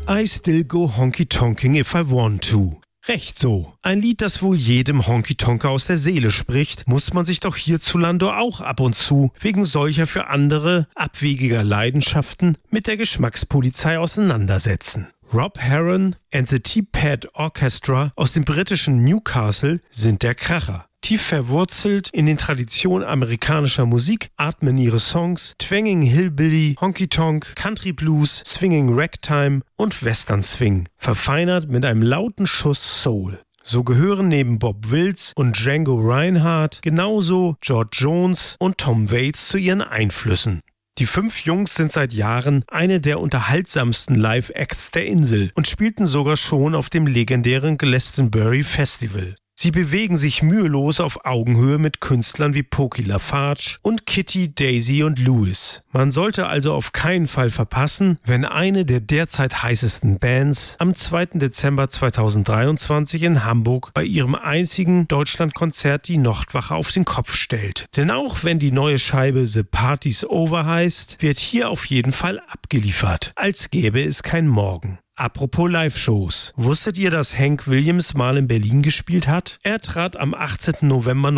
I Still Go Honky Tonking If I Want To. Recht so. Ein Lied, das wohl jedem Honky-Tonker aus der Seele spricht, muss man sich doch hierzulande auch ab und zu wegen solcher für andere abwegiger Leidenschaften mit der Geschmackspolizei auseinandersetzen. Rob Heron and the T-Pad Orchestra aus dem britischen Newcastle sind der Kracher. Tief verwurzelt in den Traditionen amerikanischer Musik atmen ihre Songs Twanging Hillbilly, Honky-Tonk, Country Blues, Swinging Ragtime und Western Swing, verfeinert mit einem lauten Schuss Soul. So gehören neben Bob Wills und Django Reinhardt genauso George Jones und Tom Waits zu ihren Einflüssen. Die 5 Jungs sind seit Jahren eine der unterhaltsamsten Live-Acts der Insel und spielten sogar schon auf dem legendären Glastonbury Festival. Sie bewegen sich mühelos auf Augenhöhe mit Künstlern wie Pokey LaFarge und Kitty, Daisy und Louis. Man sollte also auf keinen Fall verpassen, wenn eine der derzeit heißesten Bands am 2. Dezember 2023 in Hamburg bei ihrem einzigen Deutschlandkonzert die Nachtwache auf den Kopf stellt. Denn auch wenn die neue Scheibe The Party's Over heißt, wird hier auf jeden Fall abgeliefert, als gäbe es kein Morgen. Apropos Live-Shows. Wusstet ihr, dass Hank Williams mal in Berlin gespielt hat? Er trat am 18. November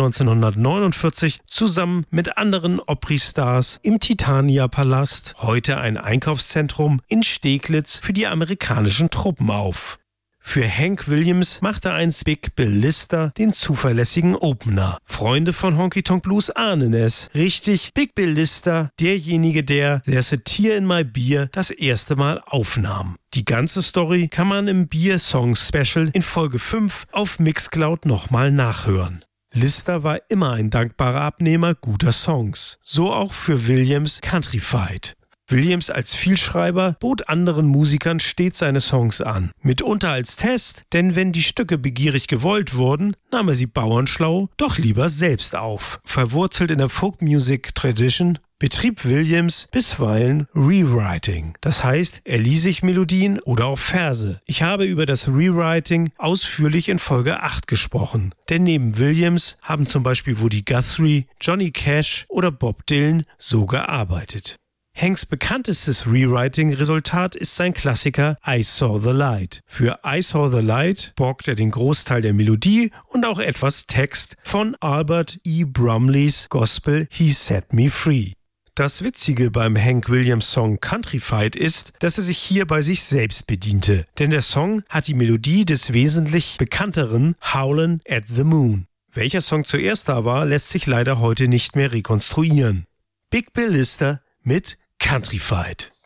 1949 zusammen mit anderen Opry-Stars im Titania-Palast, heute ein Einkaufszentrum, in Steglitz für die amerikanischen Truppen auf. Für Hank Williams machte einst Big Bill Lister den zuverlässigen Opener. Freunde von Honky Tonk Blues ahnen es. Richtig, Big Bill Lister, derjenige, der There's a Tear in My Beer das erste Mal aufnahm. Die ganze Story kann man im Beer Song Special in Folge 5 auf Mixcloud nochmal nachhören. Lister war immer ein dankbarer Abnehmer guter Songs. So auch für Williams Countryfied. Williams als Vielschreiber bot anderen Musikern stets seine Songs an. Mitunter als Test, denn wenn die Stücke begierig gewollt wurden, nahm er sie bauernschlau doch lieber selbst auf. Verwurzelt in der Folk-Music-Tradition betrieb Williams bisweilen Rewriting. Das heißt, er lieh sich Melodien oder auch Verse. Ich habe über das Rewriting ausführlich in Folge 8 gesprochen. Denn neben Williams haben zum Beispiel Woody Guthrie, Johnny Cash oder Bob Dylan so gearbeitet. Hanks bekanntestes Rewriting-Resultat ist sein Klassiker I Saw the Light. Für I Saw the Light borgt er den Großteil der Melodie und auch etwas Text von Albert E. Brumleys Gospel He Set Me Free. Das Witzige beim Hank Williams Song Countryfied ist, dass er sich hier bei sich selbst bediente, denn der Song hat die Melodie des wesentlich bekannteren Howlin' at the Moon. Welcher Song zuerst da war, lässt sich leider heute nicht mehr rekonstruieren. Big Bill Lister mit Countryfied.